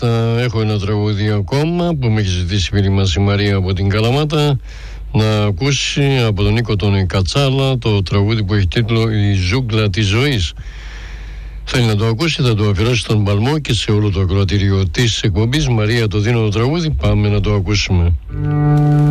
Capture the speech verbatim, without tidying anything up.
Μάλιστα, έχω ένα τραγούδι ακόμα που με έχει ζητήσει η φίλη μας η Μαρία από την Καλαμάτα να ακούσει από τον Νίκο τον Κατσάλα το τραγούδι που έχει τίτλο «Η ζούγκλα της ζωής». Θέλει να το ακούσει, θα το αφιερώσει στον Παλμό και σε όλο το ακροατήριο της εκπομπής. Μαρία, το δίνω το τραγούδι, πάμε να το ακούσουμε.